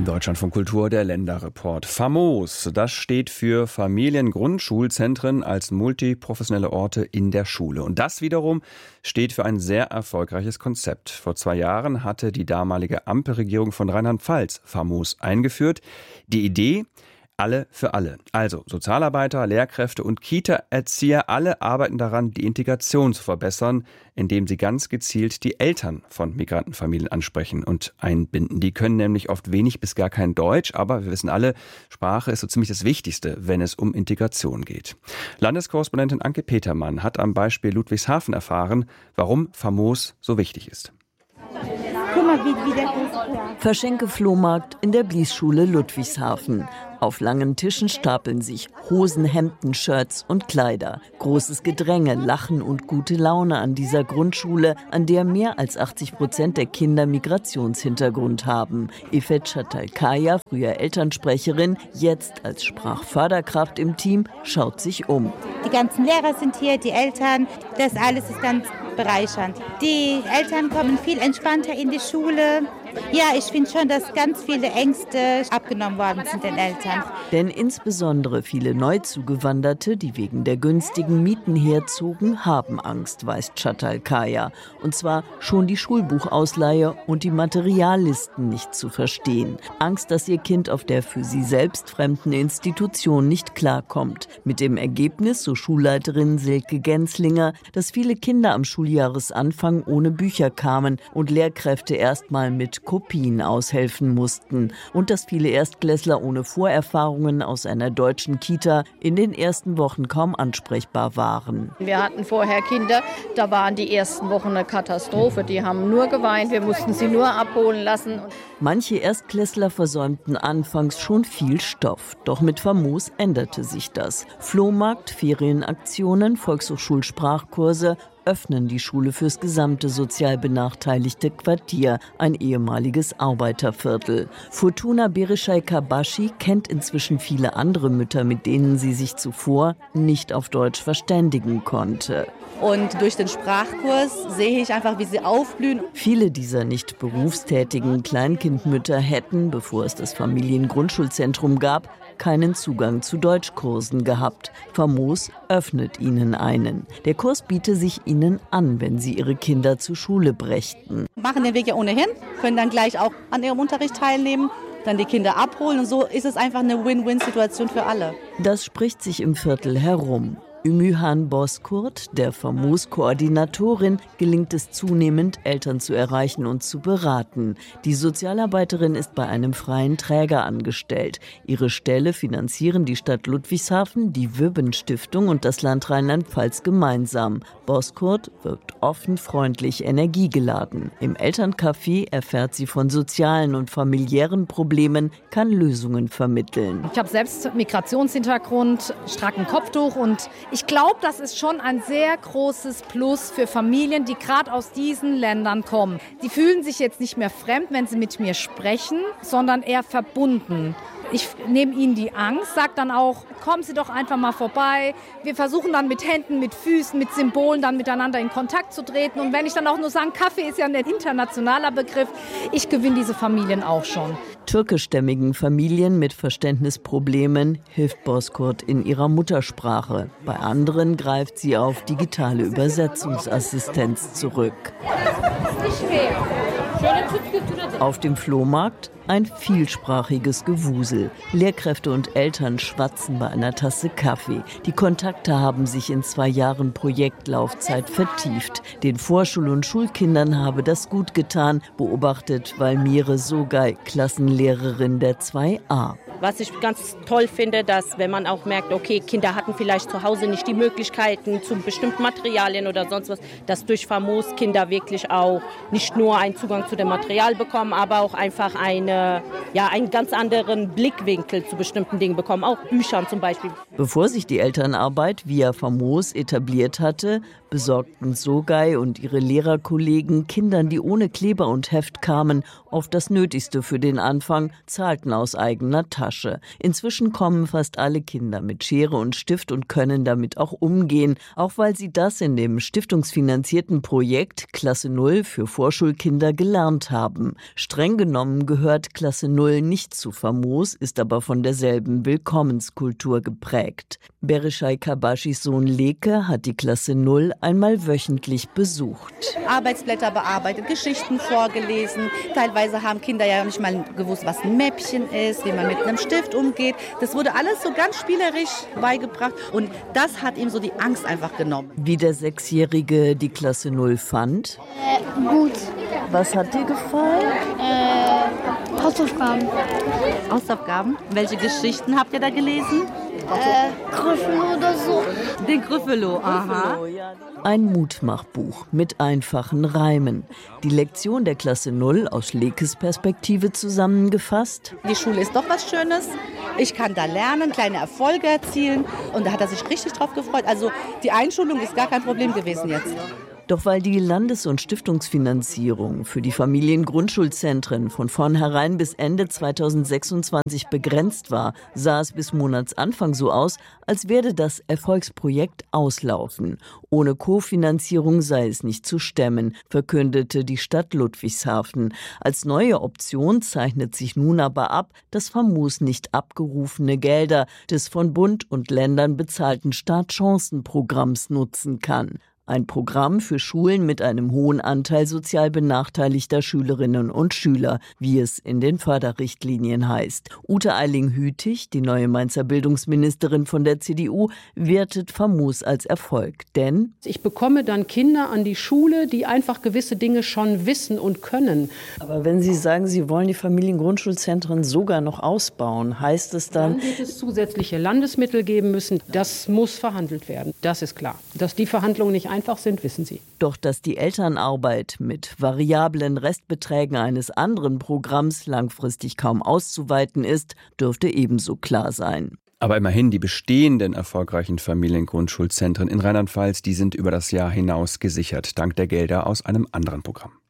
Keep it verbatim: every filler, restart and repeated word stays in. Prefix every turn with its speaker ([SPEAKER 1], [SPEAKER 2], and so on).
[SPEAKER 1] Im Deutschlandfunk Kultur der Länderreport. FAMOS, das steht für Familiengrundschulzentren als multiprofessionelle Orte in der Schule. Und das wiederum steht für ein sehr erfolgreiches Konzept. Vor zwei Jahren hatte die damalige Ampelregierung von Rheinland-Pfalz FAMOS eingeführt. Die Idee: alle für alle. Also Sozialarbeiter, Lehrkräfte und Kita-Erzieher, alle arbeiten daran, die Integration zu verbessern, indem sie ganz gezielt die Eltern von Migrantenfamilien ansprechen und einbinden. Die können nämlich oft wenig bis gar kein Deutsch, aber wir wissen alle, Sprache ist so ziemlich das Wichtigste, wenn es um Integration geht. Landeskorrespondentin Anke Petermann hat am Beispiel Ludwigshafen erfahren, warum FAMOS so wichtig ist.
[SPEAKER 2] Guck mal, wie, wie der ist.
[SPEAKER 3] Verschenke-Flohmarkt in der Blies-Schule Ludwigshafen. Auf langen Tischen stapeln sich Hosen, Hemden, Shirts und Kleider. Großes Gedränge, Lachen und gute Laune an dieser Grundschule, an der mehr als achtzig Prozent der Kinder Migrationshintergrund haben. Ifet Chatalkaya, früher Elternsprecherin, jetzt als Sprachförderkraft im Team, schaut sich um.
[SPEAKER 2] Die ganzen Lehrer sind hier, die Eltern, das alles ist ganz bereichernd. Die Eltern kommen viel entspannter in die Schule. Ja, ich finde schon, dass ganz viele Ängste abgenommen worden sind den Eltern.
[SPEAKER 3] Denn insbesondere viele Neuzugewanderte, die wegen der günstigen Mieten herzogen, haben Angst, weiß Chatalkaya. Und zwar schon die Schulbuchausleihe und die Materiallisten nicht zu verstehen. Angst, dass ihr Kind auf der für sie selbst fremden Institution nicht klarkommt. Mit dem Ergebnis, so Schulleiterin Silke Genslinger, dass viele Kinder am Schuljahresanfang ohne Bücher kamen und Lehrkräfte erstmal mit Kopien aushelfen mussten und dass viele Erstklässler ohne Vorerfahrungen aus einer deutschen Kita in den ersten Wochen kaum ansprechbar waren.
[SPEAKER 4] Wir hatten vorher Kinder, da waren die ersten Wochen eine Katastrophe. Die haben nur geweint, wir mussten sie nur abholen lassen.
[SPEAKER 3] Manche Erstklässler versäumten anfangs schon viel Stoff. Doch mit FAMOS änderte sich das. Flohmarkt, Ferienaktionen, Volkshochschulsprachkurse öffnen die Schule fürs gesamte sozial benachteiligte Quartier, ein ehemaliges Arbeiterviertel. Fortuna Berishai-Kabashi kennt inzwischen viele andere Mütter, mit denen sie sich zuvor nicht auf Deutsch verständigen konnte.
[SPEAKER 5] Und durch den Sprachkurs sehe ich einfach, wie sie aufblühen.
[SPEAKER 3] Viele dieser nicht berufstätigen Kleinkindmütter hätten, bevor es das Familiengrundschulzentrum gab, keinen Zugang zu Deutschkursen gehabt. FAMOS öffnet ihnen einen. Der Kurs biete sich ihnen an, wenn sie ihre Kinder zur Schule brächten.
[SPEAKER 5] Machen den Weg ja ohnehin, können dann gleich auch an ihrem Unterricht teilnehmen, dann die Kinder abholen. Und so ist es einfach eine Win-Win-Situation für alle.
[SPEAKER 3] Das spricht sich im Viertel herum. Ümühan Bozkurt, der FAMOS-Koordinatorin, gelingt es zunehmend, Eltern zu erreichen und zu beraten. Die Sozialarbeiterin ist bei einem freien Träger angestellt. Ihre Stelle finanzieren die Stadt Ludwigshafen, die Wübben-Stiftung und das Land Rheinland-Pfalz gemeinsam. Bozkurt wirkt offen, freundlich, energiegeladen. Im Elterncafé erfährt sie von sozialen und familiären Problemen, kann Lösungen vermitteln.
[SPEAKER 4] Ich habe selbst Migrationshintergrund, stracken Kopftuch und ich glaube, das ist schon ein sehr großes Plus für Familien, die gerade aus diesen Ländern kommen. Die fühlen sich jetzt nicht mehr fremd, wenn sie mit mir sprechen, sondern eher verbunden. Ich nehme ihnen die Angst, sage dann auch, kommen Sie doch einfach mal vorbei. Wir versuchen dann mit Händen, mit Füßen, mit Symbolen dann miteinander in Kontakt zu treten. Und wenn ich dann auch nur sage, Kaffee ist ja ein internationaler Begriff, ich gewinne diese Familien auch schon.
[SPEAKER 3] Türkischstämmigen Familien mit Verständnisproblemen hilft Bozkurt in ihrer Muttersprache. Bei anderen greift sie auf digitale Übersetzungsassistenz zurück.
[SPEAKER 4] Das ist nicht fair.
[SPEAKER 3] Auf dem Flohmarkt ein vielsprachiges Gewusel. Lehrkräfte und Eltern schwatzen bei einer Tasse Kaffee. Die Kontakte haben sich in zwei Jahren Projektlaufzeit vertieft. Den Vorschul- und Schulkindern habe das gut getan, beobachtet Valmire Sogay, Klassenlehrerin der zwei a.
[SPEAKER 6] Was ich ganz toll finde, dass wenn man auch merkt, okay, Kinder hatten vielleicht zu Hause nicht die Möglichkeiten zu bestimmten Materialien oder sonst was, dass durch FAMOS Kinder wirklich auch nicht nur einen Zugang zu dem Material bekommen, aber auch einfach eine, ja, einen ganz anderen Blickwinkel zu bestimmten Dingen bekommen, auch Büchern zum Beispiel.
[SPEAKER 3] Bevor sich die Elternarbeit via FAMOS etabliert hatte, besorgten Sogay und ihre Lehrerkollegen Kindern, die ohne Kleber und Heft kamen, oft das Nötigste für den Anfang, zahlten aus eigener Tasche. Tasche. Inzwischen kommen fast alle Kinder mit Schere und Stift und können damit auch umgehen, auch weil sie das in dem stiftungsfinanzierten Projekt Klasse Null für Vorschulkinder gelernt haben. Streng genommen gehört Klasse Null nicht zu Famos, ist aber von derselben Willkommenskultur geprägt. Bereshai Kabashis Sohn Leke hat die Klasse Null einmal wöchentlich besucht.
[SPEAKER 5] Arbeitsblätter bearbeitet, Geschichten vorgelesen. Teilweise haben Kinder ja nicht mal gewusst, was ein Mäppchen ist, wie man mit einem Stift umgeht. Das wurde alles so ganz spielerisch beigebracht und das hat ihm so die Angst einfach genommen.
[SPEAKER 3] Wie der Sechsjährige die Klasse Null fand?
[SPEAKER 7] Äh, gut.
[SPEAKER 3] Was hat dir gefallen?
[SPEAKER 7] Äh, Hausaufgaben.
[SPEAKER 5] Hausaufgaben? Welche Geschichten habt ihr da gelesen?
[SPEAKER 7] Äh, Gryffalo oder so.
[SPEAKER 5] Den Gryffalo, aha.
[SPEAKER 3] Ein Mutmachbuch mit einfachen Reimen. Die Lektion der Klasse Null aus Lekes Perspektive zusammengefasst.
[SPEAKER 5] Die Schule ist doch was Schönes. Ich kann da lernen, kleine Erfolge erzielen. Und da hat er sich richtig drauf gefreut. Also die Einschulung ist gar kein Problem gewesen jetzt.
[SPEAKER 3] Doch weil die Landes- und Stiftungsfinanzierung für die Familiengrundschulzentren von vornherein bis Ende zweitausendsechsundzwanzig begrenzt war, sah es bis Monatsanfang so aus, als werde das Erfolgsprojekt auslaufen. Ohne Kofinanzierung sei es nicht zu stemmen, verkündete die Stadt Ludwigshafen. Als neue Option zeichnet sich nun aber ab, dass Famos nicht abgerufene Gelder des von Bund und Ländern bezahlten Startchancenprogramms nutzen kann. Ein Programm für Schulen mit einem hohen Anteil sozial benachteiligter Schülerinnen und Schüler, wie es in den Förderrichtlinien heißt. Ute Eiling-Hütig, die neue Mainzer Bildungsministerin von der C D U, wertet Famos als Erfolg. Denn
[SPEAKER 8] ich bekomme dann Kinder an die Schule, die einfach gewisse Dinge schon wissen und können.
[SPEAKER 3] Aber wenn Sie sagen, Sie wollen die Familiengrundschulzentren sogar noch ausbauen, heißt es dann...
[SPEAKER 8] Dann wird es zusätzliche Landesmittel geben müssen. Das muss verhandelt werden. Das ist klar. Dass die Verhandlungen nicht einfach sind, wissen Sie.
[SPEAKER 3] Doch dass die Elternarbeit mit variablen Restbeträgen eines anderen Programms langfristig kaum auszuweiten ist, dürfte ebenso klar sein.
[SPEAKER 1] Aber immerhin, die bestehenden erfolgreichen Familiengrundschulzentren in Rheinland-Pfalz, die sind über das Jahr hinaus gesichert, dank der Gelder aus einem anderen Programm.